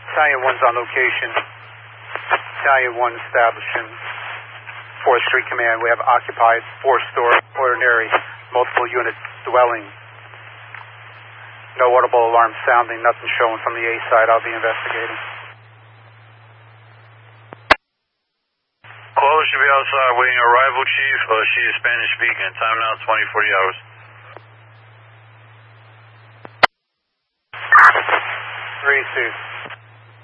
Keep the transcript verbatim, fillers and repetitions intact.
Battalion one's on location. Battalion one establishing fourth Street Command. We have occupied four-story ordinary multiple unit dwelling. No audible alarm sounding, nothing showing from the A side. I'll be investigating. Caller should be outside waiting arrival, Chief. Uh, she is Spanish speaking. Time now twenty forty hours. Three, two.